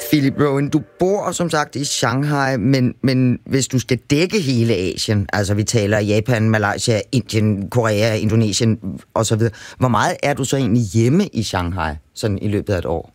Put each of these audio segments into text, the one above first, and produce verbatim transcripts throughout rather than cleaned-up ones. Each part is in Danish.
Philip Rowan, du bor som sagt i Shanghai, men, men hvis du skal dække hele Asien, altså vi taler Japan, Malaysia, Indien, Korea, Indonesien osv., hvor meget er du så egentlig hjemme i Shanghai, sådan i løbet af et år?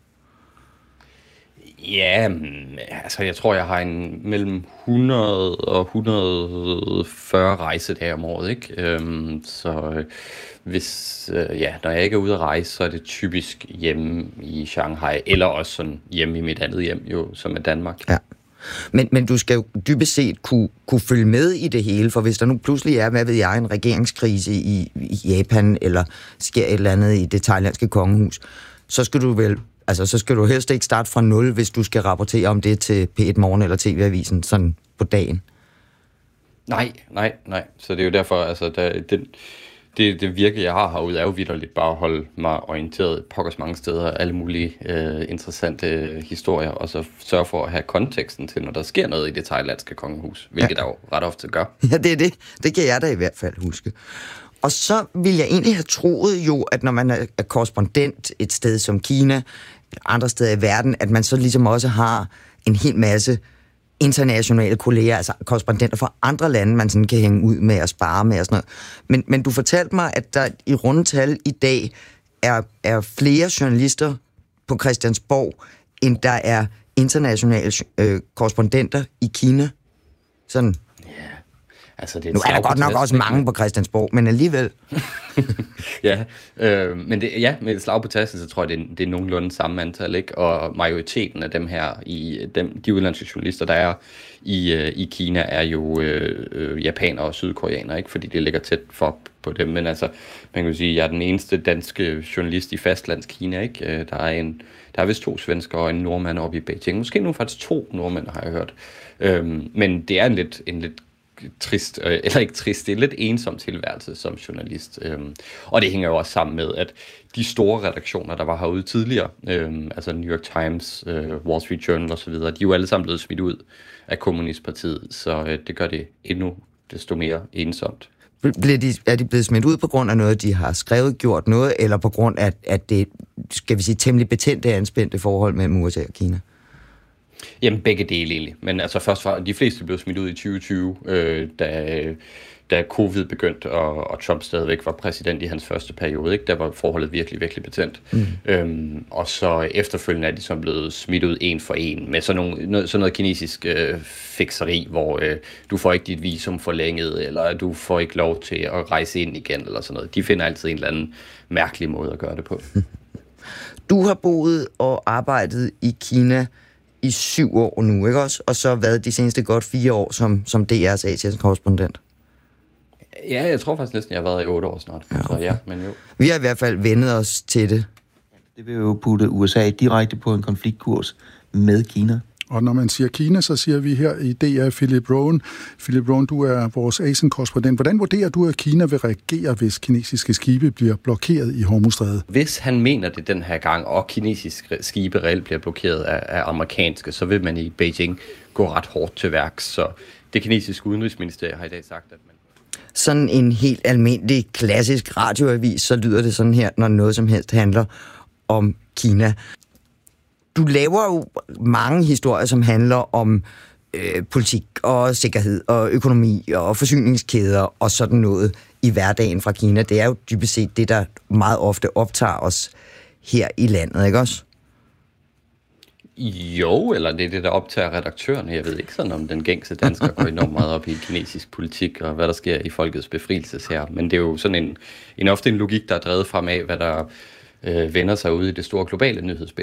Ja, altså jeg tror, jeg har en mellem hundrede og et hundrede og fyrre rejsedage om året, ikke? Øhm, så hvis, øh, ja, når jeg ikke er ude at rejse, så er det typisk hjemme i Shanghai, eller også sådan hjemme i mit andet hjem, jo, som er Danmark. Ja. Men, men du skal jo dybest set kunne, kunne følge med i det hele, for hvis der nu pludselig er, hvad ved jeg, en regeringskrise i, i Japan, eller sker et eller andet i det thailandske kongehus, så skal du vel, altså så skal du helst ikke starte fra nul, hvis du skal rapportere om det til P et Morgen eller T V-avisen sådan på dagen. Nej, nej, nej. Så det er jo derfor, altså, der, den, det, det virke, jeg har herude, er jo vitterligt bare at holde mig orienteret pokkers mange steder, alle mulige øh, interessante historier, og så sørge for at have konteksten til, når der sker noget i det thailandske kongehus, hvilket ja. Der jo ret ofte gør. Ja, det er det. Det kan jeg da i hvert fald huske. Og så vil jeg egentlig have troet jo, at når man er korrespondent et sted som Kina, eller andre steder i verden, at man så ligesom også har en hel masse internationale kolleger, altså korrespondenter fra andre lande, man sådan kan hænge ud med og spare med og sådan noget. Men, men du fortalte mig, at der i rundetal i dag er, er flere journalister på Christiansborg, end der er internationale øh, korrespondenter i Kina. Sådan. Altså, det er nu er der godt nok også mange på Christiansborg, men alligevel. ja, øh, men det, ja, med et slag på tasken, så tror jeg, det er, det er nogenlunde samme antal, ikke? Og majoriteten af dem her, i dem, de udenlandske journalister, der er i, øh, i Kina, er jo øh, øh, japanere og sydkoreanere, ikke? Fordi det ligger tæt for på dem. Men altså, man kan sige, jeg er den eneste danske journalist i fastlandskina, ikke? Der er en, der er vist to svensker og en nordmand oppe i Beijing. Måske nu faktisk to nordmænd, har jeg hørt. Øh, men det er en lidt, en lidt trist, øh, eller ikke trist, det er en lidt ensom tilværelse som journalist. Øhm, og det hænger jo også sammen med, at de store redaktioner, der var herude tidligere, øhm, altså New York Times, øh, Wall Street Journal osv., de er jo alle sammen blevet smidt ud af Kommunistpartiet, så øh, det gør det endnu desto mere ensomt. Bliver de, er de blevet smidt ud på grund af noget, de har skrevet, gjort noget, eller på grund af, at det, skal vi sige, temmelig betændte, anspændte forhold mellem U S A og Kina? Jamen begge dele egentlig, men altså først var de fleste blev smidt ud i tyve tyve, øh, da, da covid begyndte, og, og Trump stadigvæk var præsident i hans første periode, ikke? Der var forholdet virkelig, virkelig betændt. Mm. Øhm, og så efterfølgende er de så blevet smidt ud en for en, med sådan, nogle, noget, sådan noget kinesisk øh, fikseri, hvor øh, du får ikke dit visum forlænget, eller du får ikke lov til at rejse ind igen, eller sådan noget. De finder altid en eller anden mærkelig måde at gøre det på. Du har boet og arbejdet i Kina i syv år nu, ikke også? Og så været de seneste godt fire år som, som D R's Asien-korrespondent. Ja, jeg tror faktisk næsten, jeg har været i otte år snart. Ja, okay. Så ja, men jo. Vi har i hvert fald vendet os til det. Det vil jo putte U S A direkte på en konfliktkurs med Kina. Og når man siger Kina, så siger vi her i D R Philip Rowan. Philip Rowan, du er vores Asien-korrespondent. Hvordan vurderer du, at Kina vil reagere, hvis kinesiske skibe bliver blokeret i Hormuzstrædet? Hvis han mener det den her gang, og kinesiske skibe reelt bliver blokeret af, af amerikanske, så vil man i Beijing gå ret hårdt til værks. Så det kinesiske udenrigsministerium har i dag sagt, at man... Sådan en helt almindelig, klassisk radioavis, så lyder det sådan her, når noget som helst handler om Kina. Du laver jo mange historier, som handler om øh, politik og sikkerhed og økonomi og forsyningskæder og sådan noget i hverdagen fra Kina. Det er jo dybest set det, der meget ofte optager os her i landet, ikke også? Jo, eller det er det, der optager redaktørerne. Jeg ved ikke sådan, om den gængse dansker går enormt meget op i kinesisk politik og hvad der sker i folkets befrielseshær. Men det er jo sådan en, en ofte en logik, der er drevet frem af, hvad der øh, vender sig ud i det store globale nyhedsbillede.